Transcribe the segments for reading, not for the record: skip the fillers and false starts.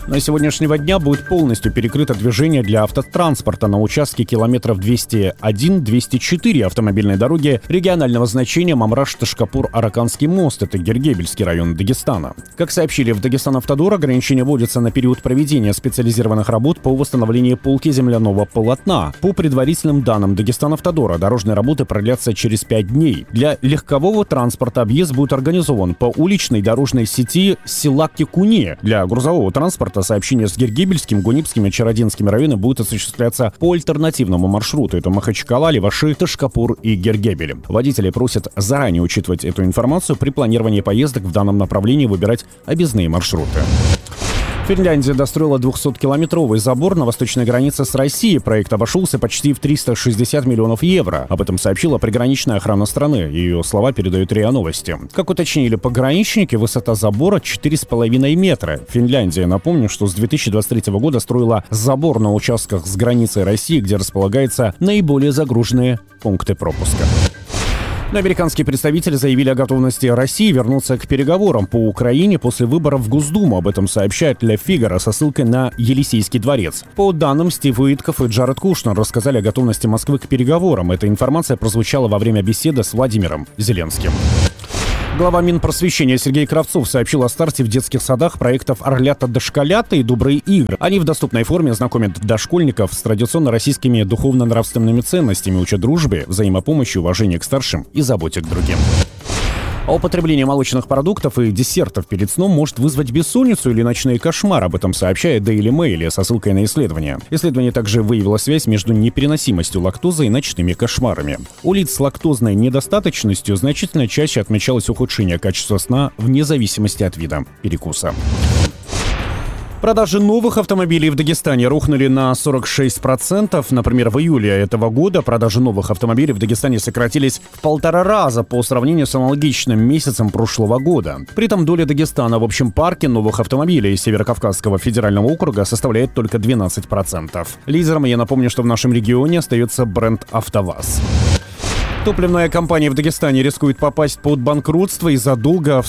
До сегодняшнего дня будет полностью перекрыто движение для автотранспорта на участке километров 201-204 автомобильной дороги регионального значения Мамраш-Ташкапур-Араканский мост. Это Гергебельский район Дагестана. Как сообщили в Дагестан-Автодор, ограничение вводится на период проведения специализированных работ по восстановлению полки земляного полотна. По предварительным данным Дагестан-Автодора, дорожные работы продлятся через 5 дней. Для легкового транспорта объезд будет организован по уличной дорожной сети Силакки-Куне. Для грузового транспорта сообщение с Гергебельским, Гунипским и Чародинским районами будет осуществляться по альтернативному маршруту. Это Махачкала, Леваши, Ташкапур и Гергебель. Водители просят заранее учитывать эту информацию при планировании поездок в данном направлении, выбирать объездные маршруты. Финляндия достроила 200-километровый забор на восточной границе с Россией. Проект обошелся почти в 360 миллионов евро. Об этом сообщила приграничная охрана страны. Ее слова передают РИА Новости. Как уточнили пограничники, высота забора 4,5 метра. Финляндия, напомню, что с 2023 года строила забор на участках с границей России, где располагаются наиболее загруженные пункты пропуска. Но американские представители заявили о готовности России вернуться к переговорам по Украине после выборов в Госдуму. Об этом сообщает Le Figaro со ссылкой на Елисейский дворец. По данным, Стив Уитков и Джаред Кушнер рассказали о готовности Москвы к переговорам. Эта информация прозвучала во время беседы с Владимиром Зеленским. Глава Минпросвещения Сергей Кравцов сообщил о старте в детских садах проектов «Орлята-дошколята» и «Добрые игры». Они в доступной форме знакомят дошкольников с традиционно российскими духовно-нравственными ценностями, учат дружбе, взаимопомощи, уважению к старшим и заботе к другим. А употребление молочных продуктов и десертов перед сном может вызвать бессонницу или ночные кошмары. Об этом сообщает Daily Mail со ссылкой на исследование. Исследование также выявило связь между непереносимостью лактозы и ночными кошмарами. У лиц с лактозной недостаточностью значительно чаще отмечалось ухудшение качества сна вне зависимости от вида перекуса. Продажи новых автомобилей в Дагестане рухнули на 46%. Например, в июле этого года продажи новых автомобилей в Дагестане сократились в 1,5 раза по сравнению с аналогичным месяцем прошлого года. При этом доля Дагестана в общем парке новых автомобилей Северокавказского федерального округа составляет только 12%. Лидером, я напомню, что в нашем регионе остается бренд «АвтоВАЗ». Топливная компания в Дагестане рискует попасть под банкротство из-за долга в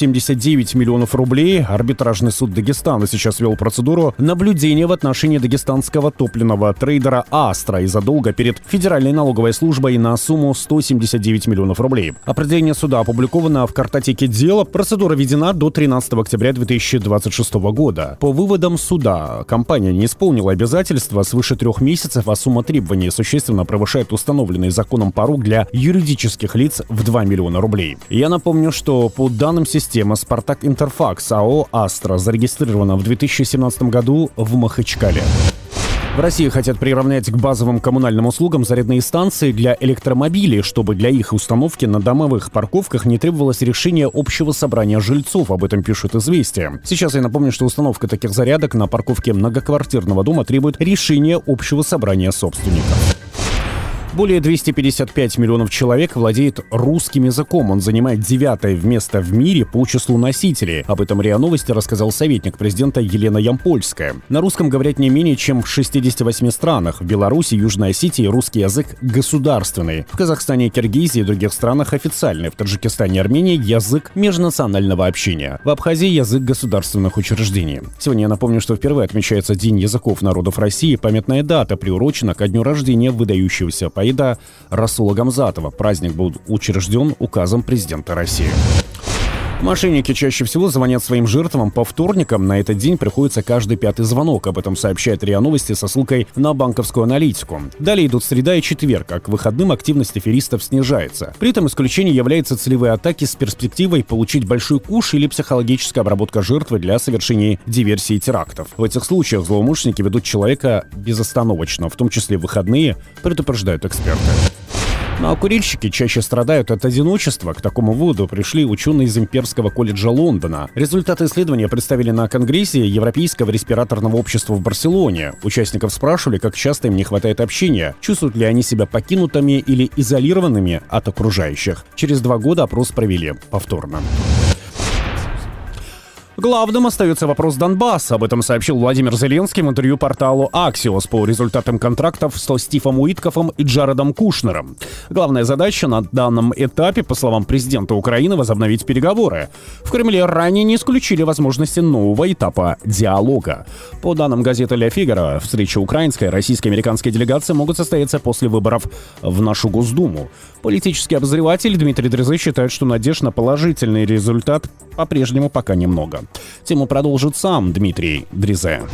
179 миллионов рублей. Арбитражный суд Дагестана сейчас вел процедуру наблюдения в отношении дагестанского топливного трейдера «Астра» из-за долга перед Федеральной налоговой службой на сумму 179 миллионов рублей. Определение суда опубликовано в картотеке дела. Процедура введена до 13 октября 2026 года. По выводам суда, компания не исполнила обязательства свыше 3 месяцев, а сумма требований существенно превышает установленный законом порог для юридических лиц в 2 миллиона рублей. Я напомню, что по данным системы «Спартак Интерфакс» АО «Астра» зарегистрирована в 2017 году в Махачкале. В России хотят приравнять к базовым коммунальным услугам зарядные станции для электромобилей, чтобы для их установки на домовых парковках не требовалось решение общего собрания жильцов. Об этом пишут «Известия». Сейчас я напомню, что установка таких зарядок на парковке многоквартирного дома требует решения общего собрания собственников. Более 255 миллионов человек владеет русским языком. Он занимает 9-е место в мире по числу носителей. Об этом РИА Новости рассказал советник президента Елена Ямпольская. На русском говорят не менее чем в 68 странах. В Беларуси, Южной Осетии русский язык государственный. В Казахстане, Киргизии и других странах официальный. В Таджикистане и Армении язык межнационального общения. В Абхазии язык государственных учреждений. Сегодня я напомню, что впервые отмечается День языков народов России. Памятная дата приурочена ко дню рождения выдающегося поэта Расула Гамзатова. Праздник был учрежден указом президента России. Мошенники чаще всего звонят своим жертвам по вторникам. На этот день приходится каждый 5-й звонок. Об этом сообщает РИА Новости со ссылкой на банковскую аналитику. Далее идут среда и четверг, а к выходным активность аферистов снижается. При этом исключением являются целевые атаки с перспективой получить большой куш или психологическая обработка жертвы для совершения диверсий и терактов. В этих случаях злоумышленники ведут человека безостановочно, в том числе в выходные, предупреждают эксперты. Ну а курильщики чаще страдают от одиночества. К такому выводу пришли ученые из Имперского колледжа Лондона. Результаты исследования представили на Конгрессе Европейского респираторного общества в Барселоне. Участников спрашивали, как часто им не хватает общения, чувствуют ли они себя покинутыми или изолированными от окружающих. Через 2 года опрос провели повторно. Главным остается вопрос Донбасса. Об этом сообщил Владимир Зеленский в интервью порталу Axios по результатам контрактов со Стивом Уиткофом и Джаредом Кушнером. Главная задача на данном этапе, по словам президента Украины, возобновить переговоры. В Кремле ранее не исключили возможности нового этапа диалога. По данным газеты «Ля Фигаро», встречи украинской, российской и американской делегации могут состояться после выборов в нашу Госдуму. Политический обозреватель Дмитрий Дрезы считает, что надежд на положительный результат по-прежнему пока немного. Тему продолжит сам Дмитрий Дрезе.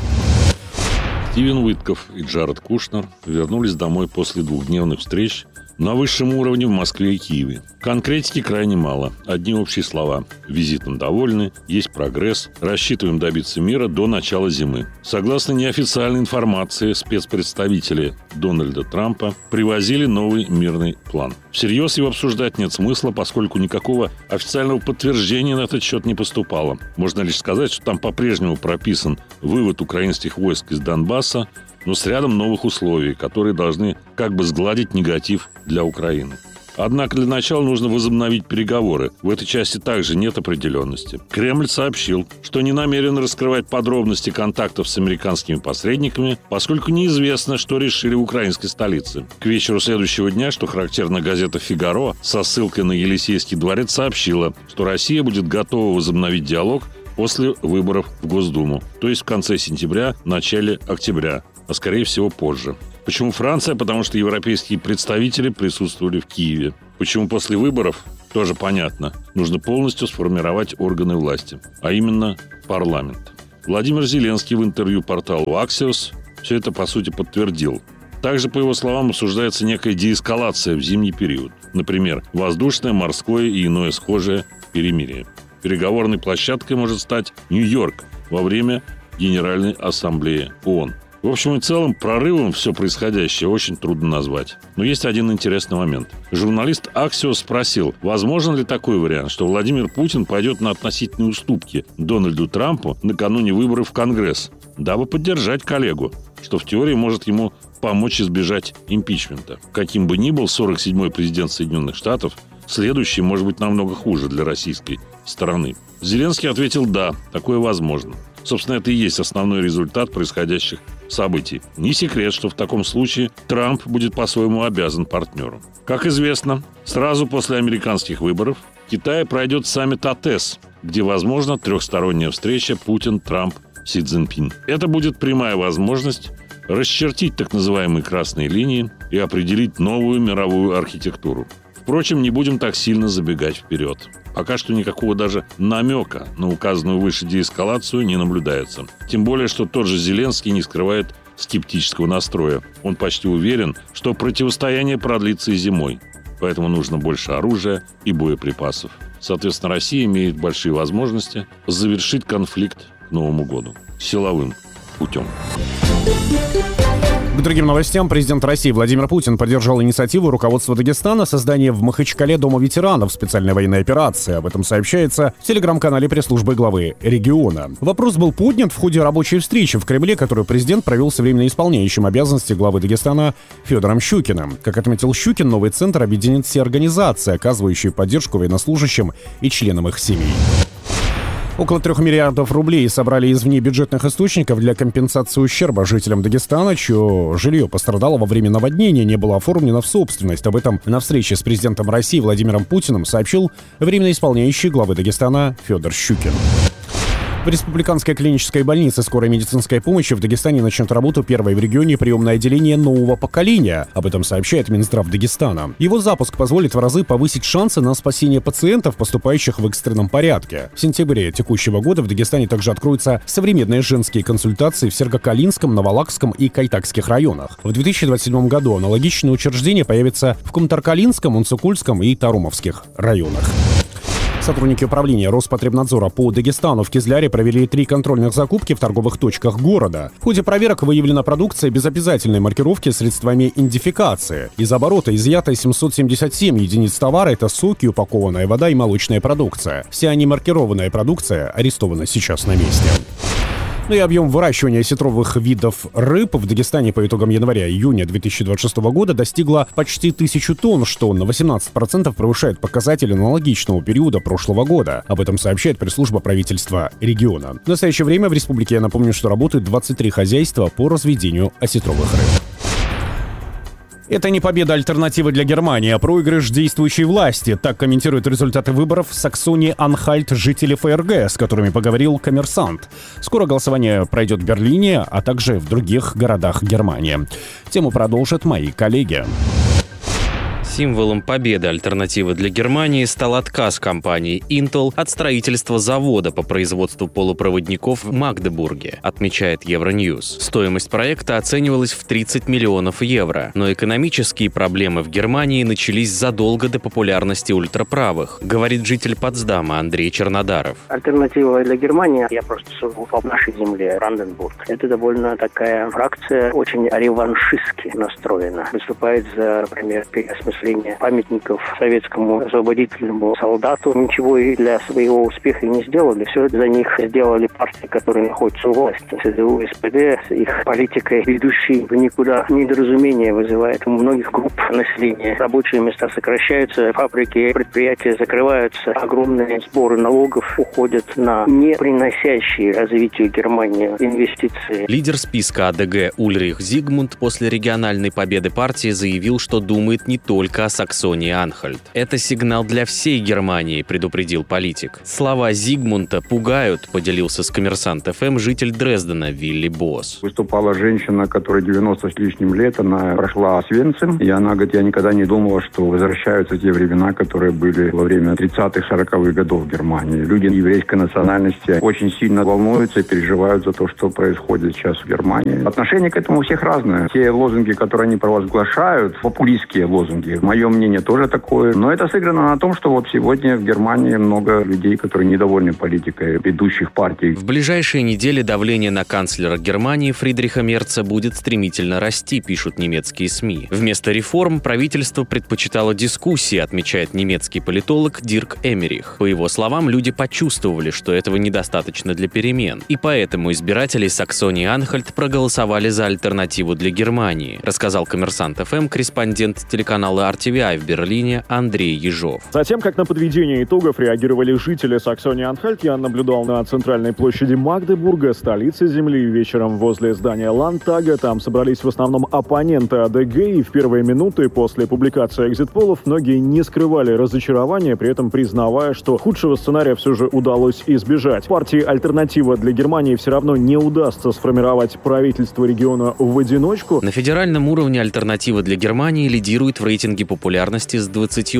Стивен Уиткоф и Джаред Кушнер вернулись домой после двухдневных встреч на высшем уровне в Москве и Киеве. Конкретики крайне мало. Одни общие слова. Визитом довольны, есть прогресс, рассчитываем добиться мира до начала зимы. Согласно неофициальной информации, спецпредставители Дональда Трампа привозили новый мирный план. Всерьез его обсуждать нет смысла, поскольку никакого официального подтверждения на этот счет не поступало. Можно лишь сказать, что там по-прежнему прописан вывод украинских войск из Донбасса, но с рядом новых условий, которые должны как бы сгладить негатив для Украины. Однако для начала нужно возобновить переговоры. В этой части также нет определенности. Кремль сообщил, что не намерен раскрывать подробности контактов с американскими посредниками, поскольку неизвестно, что решили в украинской столице. К вечеру следующего дня, что характерно, газета «Фигаро» со ссылкой на Елисейский дворец сообщила, что Россия будет готова возобновить диалог после выборов в Госдуму, то есть в конце сентября, начале октября, а скорее всего позже. Почему Франция? Потому что европейские представители присутствовали в Киеве. Почему после выборов? Тоже понятно. Нужно полностью сформировать органы власти, а именно парламент. Владимир Зеленский в интервью порталу Axios все это, по сути, подтвердил. Также, по его словам, обсуждается некая деэскалация в зимний период. Например, воздушное, морское и иное схожее перемирие. Переговорной площадкой может стать Нью-Йорк во время Генеральной Ассамблеи ООН. В общем и целом, прорывом все происходящее очень трудно назвать. Но есть один интересный момент. Журналист Axios спросил, возможен ли такой вариант, что Владимир Путин пойдет на относительные уступки Дональду Трампу накануне выборов в Конгресс, дабы поддержать коллегу, что в теории может ему помочь избежать импичмента. Каким бы ни был 47-й президент Соединенных Штатов, следующий может быть намного хуже для российской стороны. Зеленский ответил «да, такое возможно». Собственно, это и есть основной результат происходящих событий. Не секрет, что в таком случае Трамп будет по-своему обязан партнеру. Как известно, сразу после американских выборов в Китае пройдет саммит АТЭС, где возможна трехсторонняя встреча Путин-Трамп-Си Цзиньпин. Это будет прямая возможность расчертить так называемые красные линии и определить новую мировую архитектуру. Впрочем, не будем так сильно забегать вперед. Пока что никакого даже намека на указанную выше деэскалацию не наблюдается. Тем более, что тот же Зеленский не скрывает скептического настроя. Он почти уверен, что противостояние продлится и зимой. Поэтому нужно больше оружия и боеприпасов. Соответственно, Россия имеет большие возможности завершить конфликт к Новому году силовым путем. К другим новостям. Президент России Владимир Путин поддержал инициативу руководства Дагестана о создании в Махачкале Дома ветеранов специальной военной операции. Об этом сообщается в телеграм-канале пресс-службы главы региона. Вопрос был поднят в ходе рабочей встречи в Кремле, которую президент провел с временно исполняющим обязанности главы Дагестана Федором Щукиным. Как отметил Щукин, новый центр объединит все организации, оказывающие поддержку военнослужащим и членам их семей. Около 3 миллиардов рублей собрали из внебюджетных источников для компенсации ущерба жителям Дагестана, чье жилье пострадало во время наводнения, не было оформлено в собственность. Об этом на встрече с президентом России Владимиром Путиным сообщил временно исполняющий главы Дагестана Федор Щукин. В Республиканской клинической больнице скорой медицинской помощи в Дагестане начнет работу первое в регионе приемное отделение нового поколения. Об этом сообщает Минздрав Дагестана. Его запуск позволит в разы повысить шансы на спасение пациентов, поступающих в экстренном порядке. В сентябре текущего года в Дагестане также откроются современные женские консультации в Сергокалинском, Новолакском и Кайтакских районах. В 2027 году аналогичные учреждения появятся в Камтаркалинском, Унцукульском и Тарумовских районах. Сотрудники управления Роспотребнадзора по Дагестану в Кизляре провели 3 контрольных закупки в торговых точках города. В ходе проверок выявлена продукция без обязательной маркировки средствами идентификации. Из оборота изъято 777 единиц товара. Это соки, упакованная вода и молочная продукция. Вся немаркированная продукция арестована сейчас на месте. Ну и объем выращивания осетровых видов рыб в Дагестане по итогам января-июня 2026 года достигло почти 1000 тонн, что на 18% превышает показатели аналогичного периода прошлого года. Об этом сообщает пресс-служба правительства региона. В настоящее время в республике, я напомню, что работает 23 хозяйства по разведению осетровых рыб. Это не победа альтернативы для Германии, а проигрыш действующей власти. Так комментируют результаты выборов в Саксонии-Анхальт жители ФРГ, с которыми поговорил «Коммерсант». Скоро голосование пройдет в Берлине, а также в других городах Германии. Тему продолжат мои коллеги. Символом победы альтернативы для Германии стал отказ компании Intel от строительства завода по производству полупроводников в Магдебурге, отмечает Евроньюз. Стоимость проекта оценивалась в 30 миллионов евро, но экономические проблемы в Германии начались задолго до популярности ультраправых, говорит житель Потсдама Андрей Чернодаров. Альтернатива для Германии, я просто живу в нашей земле, Бранденбург. Это довольно такая фракция, очень реваншистски настроена. Выступает за, например, переосмысление памятников советскому освободительному солдату. Ничего и для своего успеха не сделали. Все это за них сделали партии, которые находятся у власти. ЦДУ, СПД, с их политикой, ведущей в никуда, недоразумение вызывает у многих групп населения. Рабочие места сокращаются, фабрики, предприятия закрываются, огромные сборы налогов уходят на не приносящие развитию Германии инвестиции. Лидер списка АДГ Ульрих Зигмунд после региональной победы партии заявил, что думает не только о Саксонии-Анхальт. Это сигнал для всей Германии, предупредил политик. Слова Зигмунда пугают, поделился с «Коммерсант ФМ» житель Дрездена Вилли Босс. Выступала женщина, которой 90 с лишним лет, она прошла Освенцим, и она говорит, я никогда не думала, что возвращаются те времена, которые были во время 30-х, 40-х годов в Германии. Люди еврейской национальности очень сильно волнуются и переживают за то, что происходит сейчас в Германии. Отношение к этому у всех разное. Те лозунги, которые они провозглашают, популистские лозунги, мое мнение тоже такое. Но это сыграно на том, что вот сегодня в Германии много людей, которые недовольны политикой ведущих партий. В ближайшие недели давление на канцлера Германии Фридриха Мерца будет стремительно расти, пишут немецкие СМИ. Вместо реформ правительство предпочитало дискуссии, отмечает немецкий политолог Дирк Эмерих. По его словам, люди почувствовали, что этого недостаточно для перемен. И поэтому избиратели Саксонии-Анхальт проголосовали за альтернативу для Германии, рассказал «Коммерсант ФМ» корреспондент телеканала RTVI в Берлине Андрей Ежов. Затем, как на подведение итогов реагировали жители Саксонии-Анхальт, я наблюдал на центральной площади Магдебурга, столицы земли, вечером возле здания Ландтага. Там собрались в основном оппоненты АДГ, и в первые минуты после публикации экзит-полов многие не скрывали разочарования, при этом признавая, что худшего сценария все же удалось избежать. Партии «Альтернатива для Германии» все равно не удастся сформировать правительство региона в одиночку. На федеральном уровне «Альтернатива для Германии» лидирует в рейтинге популярности с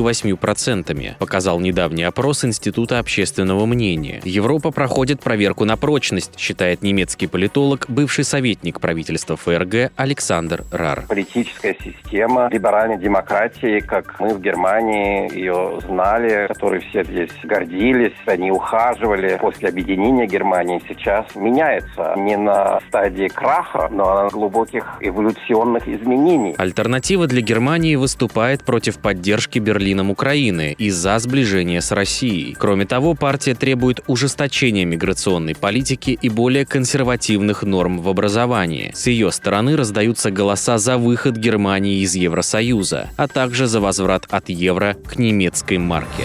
28%, показал недавний опрос Института общественного мнения. Европа проходит проверку на прочность, считает немецкий политолог, бывший советник правительства ФРГ Александр Рар. Политическая система либеральной демократии, как мы в Германии ее знали, которой все здесь гордились, они ухаживали после объединения Германии, сейчас меняется. Не на стадии краха, но на глубоких эволюционных изменений. «Альтернатива для Германии» выступает против поддержки Берлином Украины и за сближение с Россией. Кроме того, партия требует ужесточения миграционной политики и более консервативных норм в образовании. С ее стороны раздаются голоса за выход Германии из Евросоюза, а также за возврат от евро к немецкой марке.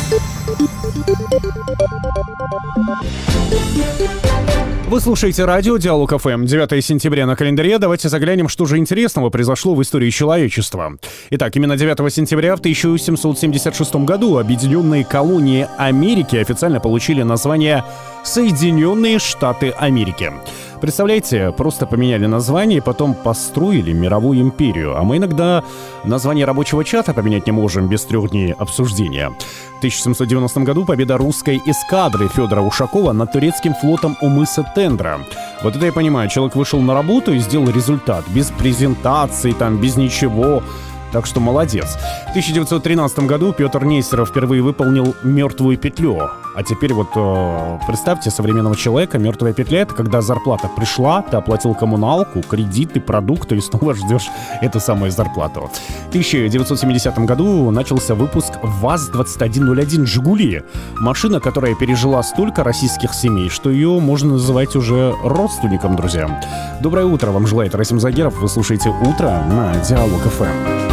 Вы слушаете радио «Диалог ФМ». 9 сентября на календаре. Давайте заглянем, что же интересного произошло в истории человечества. Итак, именно 9 сентября в 1776 году Объединенные колонии Америки официально получили название «Соединенные Штаты Америки». Представляете, просто поменяли название и потом построили мировую империю. А мы иногда название рабочего чата поменять не можем без 3 дней обсуждения. В 1790 году победа русской эскадры Федора Ушакова над турецким флотом у мыса Тендра. Вот это я понимаю, человек вышел на работу и сделал результат. Без презентации, без ничего. Так что молодец. В 1913 году Петр Нестеров впервые выполнил «Мертвую петлю». А теперь вот представьте современного человека. «Мертвая петля» — это когда зарплата пришла, ты оплатил коммуналку, кредиты, продукты и снова ждешь эту самую зарплату. В 1970 году начался выпуск ВАЗ-2101 «Жигули». Машина, которая пережила столько российских семей, что ее можно называть уже родственником, друзья. Доброе утро вам желает Расим Загеров. Вы слушаете «Утро» на Диалог ФМ.